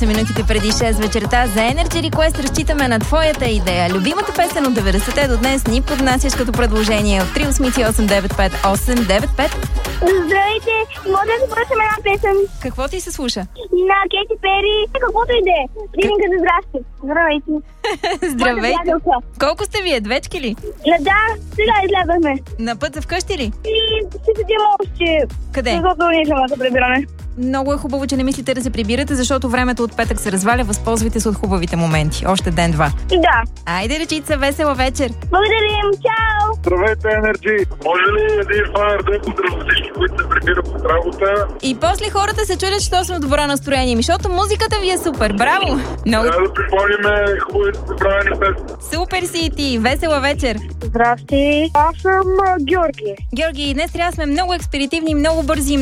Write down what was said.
8 минутите преди 6 вечерта. За Energy Request разчитаме на твоята идея. Любимата песен от 90-те до днес ни поднасяш като предложение от 388-95895. Здравейте! Може да започнем една песен Какво ти се слуша? на Кейти Пери, каквото и да е. Ридинга за здрасти. Здравейте! Здравейте! Колко сте вие? Двечки ли? Да, сега излязахме. На път за вкъщи ли? И ще седим още. Къде? Защото ние ще се прибираме. Много е хубаво, че не мислите да се прибирате, защото времето от петък се разваля. Възползвайте се от хубавите моменти. Още ден-два. Да. Айде, речица, весела вечер! Благодарим! Чао! Здравейте, Energy! Може ли един фаер да поздравя всички, които се прибират от работа? И после хората се чудят, що съм в добро настроение. Защото музиката ви е супер. Браво! Много... Трябва да припомним хубавите забравени песни. Супер си и ти! Весела вечер! Здрасти! Аз съм Георги. Георги, днес трябва да сме много експедитивни, много бързи.